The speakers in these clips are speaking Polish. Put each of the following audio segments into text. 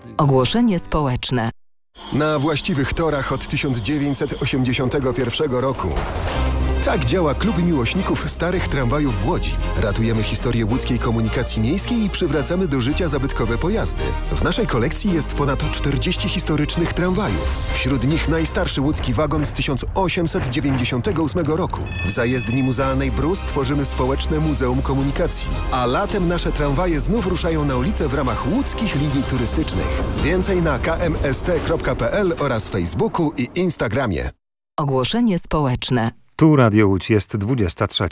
Ogłoszenie społeczne. Na właściwych torach od 1981 roku. Tak działa Klub Miłośników Starych Tramwajów w Łodzi. Ratujemy historię łódzkiej komunikacji miejskiej i przywracamy do życia zabytkowe pojazdy. W naszej kolekcji jest ponad 40 historycznych tramwajów. Wśród nich najstarszy łódzki wagon z 1898 roku. W zajezdni muzealnej Brus tworzymy społeczne Muzeum Komunikacji. A latem nasze tramwaje znów ruszają na ulicę w ramach łódzkich linii turystycznych. Więcej na kmst.pl oraz Facebooku i Instagramie. Ogłoszenie społeczne. Tu Radio Łódź, jest 23.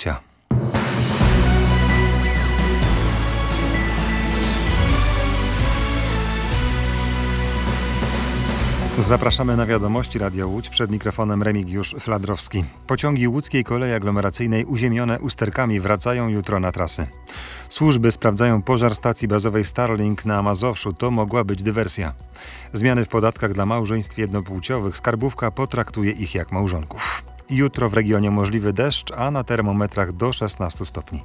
Zapraszamy na wiadomości Radio Łódź, przed mikrofonem Remigiusz Fladrowski. Pociągi łódzkiej kolei aglomeracyjnej uziemione usterkami wracają jutro na trasy. Służby sprawdzają pożar stacji bazowej Starlink na Mazowszu. To mogła być dywersja. Zmiany w podatkach dla małżeństw jednopłciowych. Skarbówka potraktuje ich jak małżonków. Jutro w regionie możliwy deszcz, a na termometrach do 16 stopni.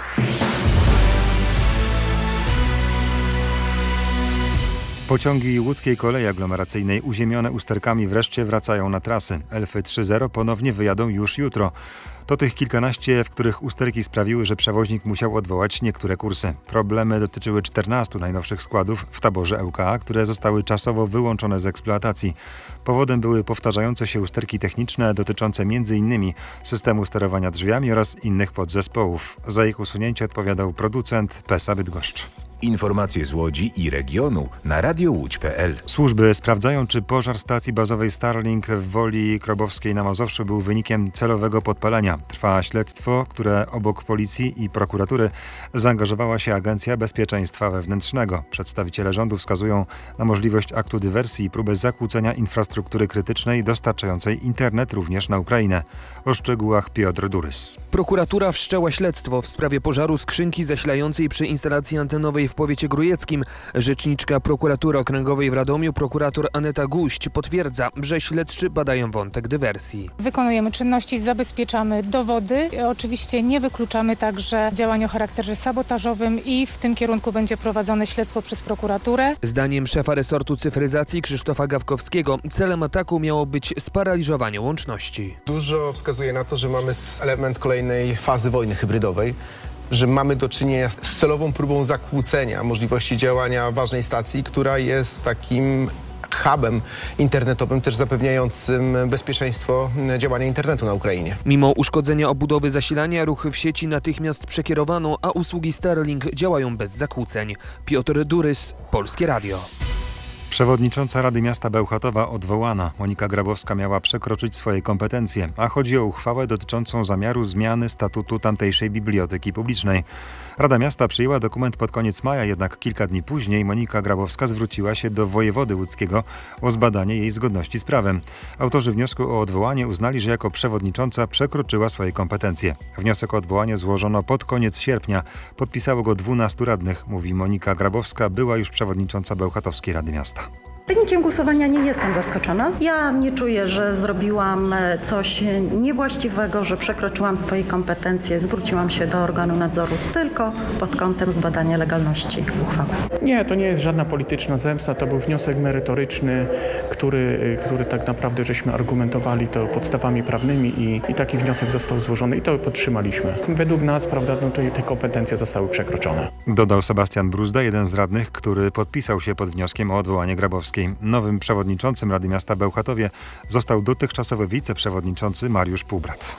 Pociągi łódzkiej kolei aglomeracyjnej uziemione usterkami wreszcie wracają na trasy. Elfy 3.0 ponownie wyjadą już jutro. To tych kilkanaście, w których usterki sprawiły, że przewoźnik musiał odwołać niektóre kursy. Problemy dotyczyły 14 najnowszych składów w taborze ŁKA, które zostały czasowo wyłączone z eksploatacji. Powodem były powtarzające się usterki techniczne dotyczące m.in. systemu sterowania drzwiami oraz innych podzespołów. Za ich usunięcie odpowiadał producent PESA Bydgoszcz. Informacje z Łodzi i regionu na radiołódź.pl. Służby sprawdzają, czy pożar stacji bazowej Starlink w Woli Krobowskiej na Mazowszu był wynikiem celowego podpalenia. Trwa śledztwo, które obok policji i prokuratury zaangażowała się Agencja Bezpieczeństwa Wewnętrznego. Przedstawiciele rządu wskazują na możliwość aktu dywersji i próbę zakłócenia infrastruktury krytycznej dostarczającej internet również na Ukrainę. O szczegółach Piotr Durys. Prokuratura wszczęła śledztwo w sprawie pożaru skrzynki zasilającej przy instalacji antenowej w powiecie grójeckim. Rzeczniczka prokuratury okręgowej w Radomiu, prokurator Aneta Guść, potwierdza, że śledczy badają wątek dywersji. Wykonujemy czynności, zabezpieczamy dowody. Oczywiście nie wykluczamy także działań o charakterze sabotażowym i w tym kierunku będzie prowadzone śledztwo przez prokuraturę. Zdaniem szefa resortu cyfryzacji Krzysztofa Gawkowskiego celem ataku miało być sparaliżowanie łączności. Dużo wskazuje na to, że mamy element kolejnej fazy wojny hybrydowej, że mamy do czynienia z celową próbą zakłócenia możliwości działania ważnej stacji, która jest takim hubem internetowym, też zapewniającym bezpieczeństwo działania internetu na Ukrainie. Mimo uszkodzenia obudowy zasilania, ruchy w sieci natychmiast przekierowano, a usługi Starlink działają bez zakłóceń. Piotr Durys, Polskie Radio. Przewodnicząca Rady Miasta Bełchatowa odwołana. Monika Grabowska miała przekroczyć swoje kompetencje, a chodzi o uchwałę dotyczącą zamiaru zmiany statutu tamtejszej biblioteki publicznej. Rada Miasta przyjęła dokument pod koniec maja, jednak kilka dni później Monika Grabowska zwróciła się do wojewody łódzkiego o zbadanie jej zgodności z prawem. Autorzy wniosku o odwołanie uznali, że jako przewodnicząca przekroczyła swoje kompetencje. Wniosek o odwołanie złożono pod koniec sierpnia. Podpisało go 12 radnych, mówi Monika Grabowska, była już przewodnicząca Bełchatowskiej Rady Miasta. Wynikiem głosowania nie jestem zaskoczona. Ja nie czuję, że zrobiłam coś niewłaściwego, że przekroczyłam swoje kompetencje. Zwróciłam się do organu nadzoru tylko pod kątem zbadania legalności uchwały. Nie, to nie jest żadna polityczna zemsta. To był wniosek merytoryczny, który tak naprawdę żeśmy argumentowali to podstawami prawnymi i taki wniosek został złożony i to podtrzymaliśmy. Według nas, prawda, te kompetencje zostały przekroczone. Dodał Sebastian Bruzda, jeden z radnych, który podpisał się pod wnioskiem o odwołanie Grabowskiej. Nowym przewodniczącym Rady Miasta Bełchatowie został dotychczasowy wiceprzewodniczący Mariusz Półbrat.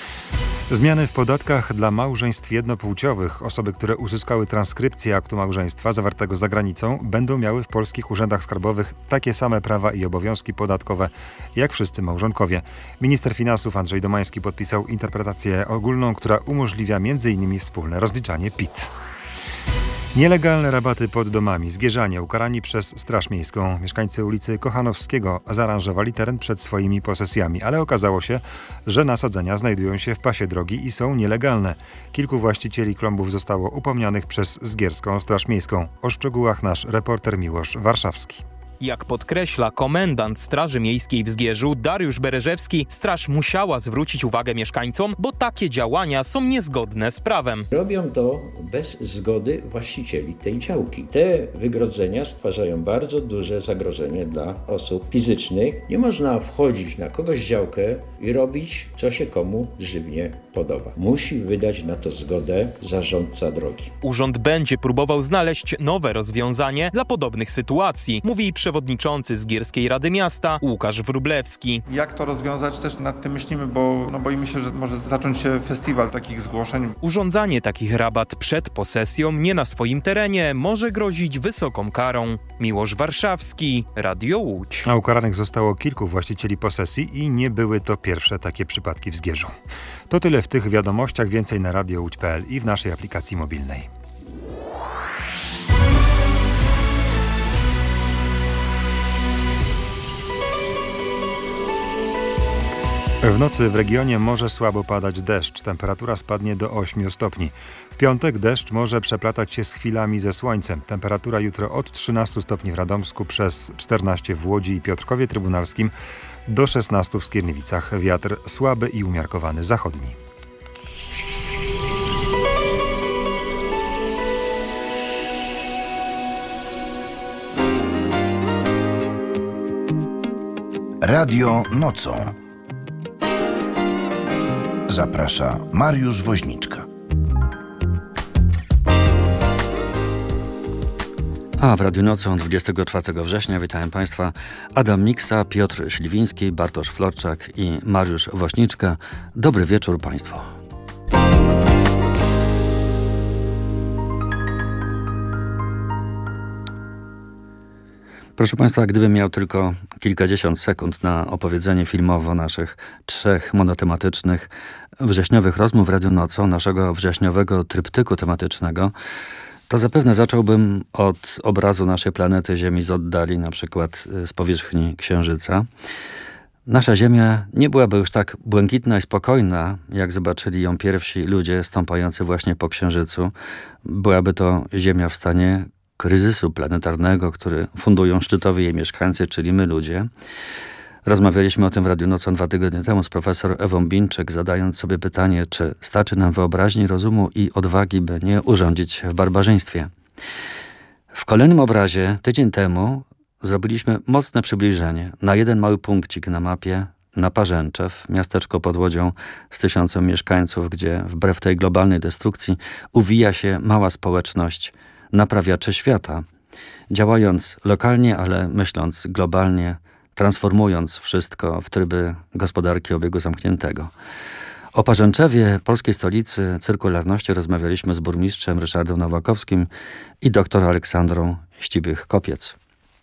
Zmiany w podatkach dla małżeństw jednopłciowych. Osoby, które uzyskały transkrypcję aktu małżeństwa zawartego za granicą, będą miały w polskich urzędach skarbowych takie same prawa i obowiązki podatkowe jak wszyscy małżonkowie. Minister finansów Andrzej Domański podpisał interpretację ogólną, która umożliwia m.in. wspólne rozliczanie PIT. Nielegalne rabaty pod domami. Zgierzanie ukarani przez Straż Miejską. Mieszkańcy ulicy Kochanowskiego zaaranżowali teren przed swoimi posesjami, ale okazało się, że nasadzenia znajdują się w pasie drogi i są nielegalne. Kilku właścicieli klombów zostało upomnianych przez zgierską Straż Miejską. O szczegółach nasz reporter Miłosz Warszawski. Jak podkreśla komendant Straży Miejskiej w Zgierzu Dariusz Bereżewski, straż musiała zwrócić uwagę mieszkańcom, bo takie działania są niezgodne z prawem. Robią to bez zgody właścicieli tej działki. Te wygrodzenia stwarzają bardzo duże zagrożenie dla osób fizycznych. Nie można wchodzić na kogoś działkę i robić, co się komu żywnie podoba. Musi wydać na to zgodę zarządca drogi. Urząd będzie próbował znaleźć nowe rozwiązanie dla podobnych sytuacji, mówi przewodniczący Zgierskiej Rady Miasta Łukasz Wróblewski. Jak to rozwiązać, też nad tym myślimy, bo boimy się, że może zacząć się festiwal takich zgłoszeń. Urządzanie takich rabat przed posesją nie na swoim terenie może grozić wysoką karą. Miłosz Warszawski, Radio Łódź. A ukaranych zostało kilku właścicieli posesji i nie były to pierwsze takie przypadki w Zgierzu. To tyle w tych wiadomościach, więcej na radiołódź.pl i w naszej aplikacji mobilnej. W nocy w regionie może słabo padać deszcz. Temperatura spadnie do 8 stopni. W piątek deszcz może przeplatać się z chwilami ze słońcem. Temperatura jutro od 13 stopni w Radomsku, przez 14 w Łodzi i Piotrkowie Trybunalskim, do 16 w Skierniewicach. Wiatr słaby i umiarkowany zachodni. Radio nocą. Zaprasza Mariusz Woźniczka. A w Radiu Nocą 24 września witają Państwa Adam Miksa, Piotr Śliwiński, Bartosz Florczak i Mariusz Woźniczka. Dobry wieczór Państwu. Proszę Państwa, gdybym miał tylko kilkadziesiąt sekund na opowiedzenie filmowo naszych 3 monotematycznych wrześniowych rozmów w Radiu Nocą, naszego wrześniowego tryptyku tematycznego, to zapewne zacząłbym od obrazu naszej planety Ziemi z oddali, na przykład z powierzchni Księżyca. Nasza Ziemia nie byłaby już tak błękitna i spokojna, jak zobaczyli ją pierwsi ludzie stąpający właśnie po Księżycu. Byłaby to Ziemia w stanie kryzysu planetarnego, który fundują szczytowi jej mieszkańcy, czyli my ludzie. Rozmawialiśmy o tym w Radiu Nocą 2 tygodnie temu z profesor Ewą Binczyk, zadając sobie pytanie, czy starczy nam wyobraźni, rozumu i odwagi, by nie urządzić w barbarzyństwie. W kolejnym obrazie, tydzień temu, zrobiliśmy mocne przybliżenie na jeden mały punkcik na mapie, na Parzęczew, miasteczko pod Łodzią z 1000 mieszkańców, gdzie wbrew tej globalnej destrukcji uwija się mała społeczność naprawiaczy świata, działając lokalnie, ale myśląc globalnie, transformując wszystko w tryby gospodarki obiegu zamkniętego. O Parzęczewie, polskiej stolicy cyrkularności, rozmawialiśmy z burmistrzem Ryszardem Nowakowskim i doktor Aleksandrą Ścibych-Kopiec.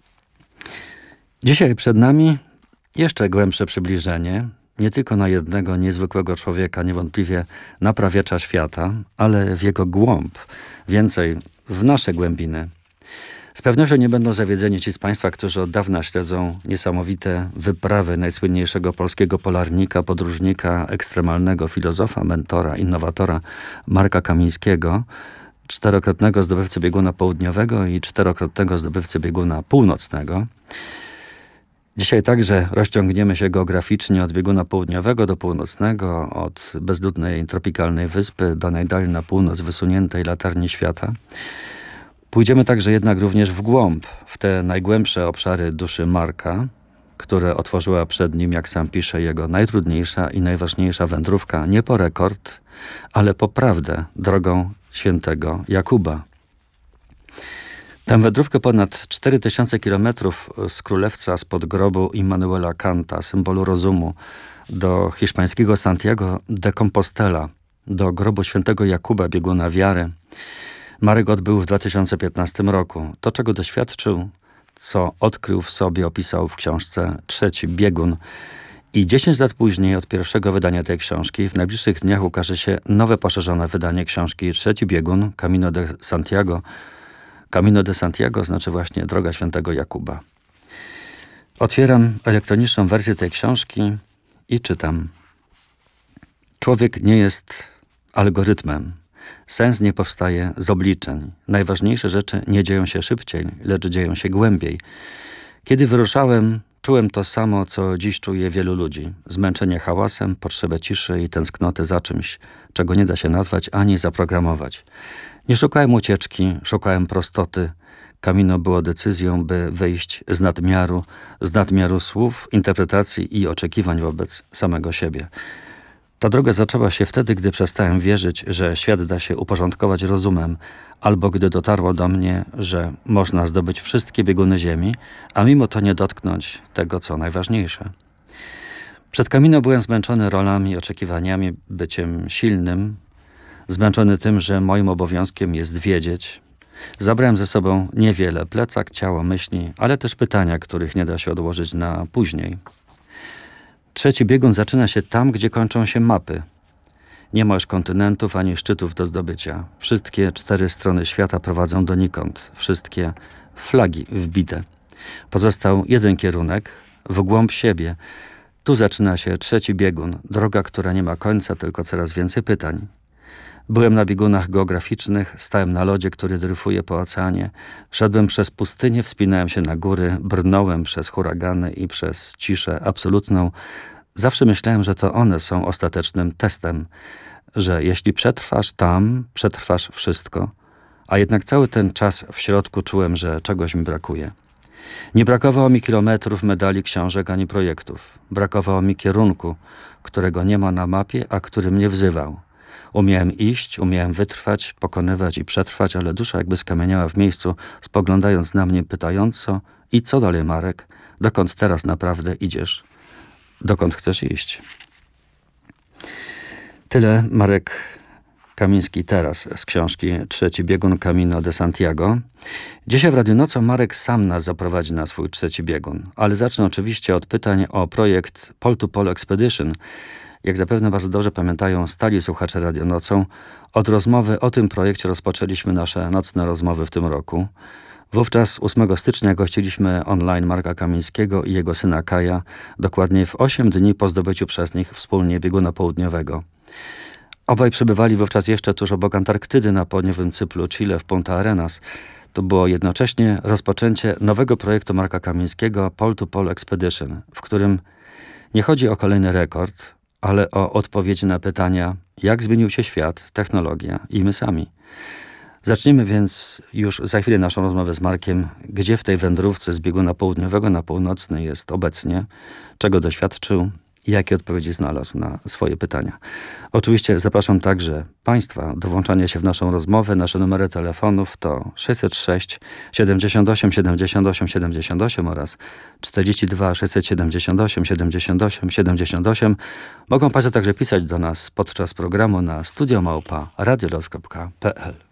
Dzisiaj przed nami jeszcze głębsze przybliżenie, nie tylko na jednego niezwykłego człowieka, niewątpliwie naprawiacza świata, ale w jego głąb, więcej w nasze głębiny. Z pewnością nie będą zawiedzeni ci z Państwa, którzy od dawna śledzą niesamowite wyprawy najsłynniejszego polskiego polarnika, podróżnika, ekstremalnego filozofa, mentora, innowatora Marka Kamińskiego, 4-krotnego zdobywcy bieguna południowego i 4-krotnego zdobywcy bieguna północnego. Dzisiaj także rozciągniemy się geograficznie od bieguna południowego do północnego, od bezludnej tropikalnej wyspy do najdalej na północ wysuniętej latarni świata. Pójdziemy także jednak również w głąb, w te najgłębsze obszary duszy Marka, które otworzyła przed nim, jak sam pisze, jego najtrudniejsza i najważniejsza wędrówka, nie po rekord, ale po prawdę, drogą świętego Jakuba. Tę wędrówkę ponad 4000 kilometrów z Królewca spod grobu Immanuela Kanta, symbolu rozumu, do hiszpańskiego Santiago de Compostela, do grobu świętego Jakuba, bieguna wiary, Marek odbył w 2015 roku. To, czego doświadczył, co odkrył w sobie, opisał w książce Trzeci biegun. I 10 lat później, od pierwszego wydania tej książki, w najbliższych dniach ukaże się nowe, poszerzone wydanie książki Trzeci biegun, Camino de Santiago. Camino de Santiago znaczy właśnie Droga Świętego Jakuba. Otwieram elektroniczną wersję tej książki i czytam. Człowiek nie jest algorytmem. Sens nie powstaje z obliczeń. Najważniejsze rzeczy nie dzieją się szybciej, lecz dzieją się głębiej. Kiedy wyruszałem, czułem to samo, co dziś czuje wielu ludzi. Zmęczenie hałasem, potrzebę ciszy i tęsknoty za czymś, czego nie da się nazwać ani zaprogramować. Nie szukałem ucieczki, szukałem prostoty. Camino było decyzją, by wyjść z nadmiaru słów, interpretacji i oczekiwań wobec samego siebie. Ta droga zaczęła się wtedy, gdy przestałem wierzyć, że świat da się uporządkować rozumem, albo gdy dotarło do mnie, że można zdobyć wszystkie bieguny ziemi, a mimo to nie dotknąć tego, co najważniejsze. Przed Camino byłem zmęczony rolami, oczekiwaniami, byciem silnym, zmęczony tym, że moim obowiązkiem jest wiedzieć. Zabrałem ze sobą niewiele, plecak, ciało, myśli, ale też pytania, których nie da się odłożyć na później. Trzeci biegun zaczyna się tam, gdzie kończą się mapy. Nie ma już kontynentów ani szczytów do zdobycia. Wszystkie 4 strony świata prowadzą donikąd. Wszystkie flagi wbite. Pozostał jeden kierunek, w głąb siebie. Tu zaczyna się trzeci biegun. Droga, która nie ma końca, tylko coraz więcej pytań. Byłem na biegunach geograficznych, stałem na lodzie, który dryfuje po oceanie. Szedłem przez pustynię, wspinałem się na góry, brnąłem przez huragany i przez ciszę absolutną. Zawsze myślałem, że to one są ostatecznym testem, że jeśli przetrwasz tam, przetrwasz wszystko. A jednak cały ten czas w środku czułem, że czegoś mi brakuje. Nie brakowało mi kilometrów, medali, książek ani projektów. Brakowało mi kierunku, którego nie ma na mapie, a który mnie wzywał. Umiałem iść, umiałem wytrwać, pokonywać i przetrwać, ale dusza jakby skamieniała w miejscu, spoglądając na mnie pytająco: i co dalej, Marek? Dokąd teraz naprawdę idziesz? Dokąd chcesz iść? Tyle Marek Kamiński teraz z książki Trzeci biegun Camino de Santiago. Dzisiaj w Radiu Nocą Marek sam nas zaprowadzi na swój trzeci biegun, ale zacznę oczywiście od pytań o projekt Pole to Pole Expedition. Jak zapewne bardzo dobrze pamiętają stali słuchacze Radio Nocą, od rozmowy o tym projekcie rozpoczęliśmy nasze nocne rozmowy w tym roku. Wówczas 8 stycznia gościliśmy online Marka Kamińskiego i jego syna Kaja, dokładnie w 8 dni po zdobyciu przez nich wspólnie bieguna południowego. Obaj przebywali wówczas jeszcze tuż obok Antarktydy na południowym cyplu Chile w Punta Arenas. To było jednocześnie rozpoczęcie nowego projektu Marka Kamińskiego Pole to Pole Expedition, w którym nie chodzi o kolejny rekord, ale o odpowiedzi na pytania, jak zmienił się świat, technologia i my sami. Zacznijmy więc już za chwilę naszą rozmowę z Markiem, gdzie w tej wędrówce z bieguna południowego na północny jest obecnie, czego doświadczył i jakie odpowiedzi znalazł na swoje pytania. Oczywiście zapraszam także Państwa do włączania się w naszą rozmowę. Nasze numery telefonów to 606 78 78 78 oraz 42 678 78 78. Mogą Państwo także pisać do nas podczas programu na studio@radioloz.pl.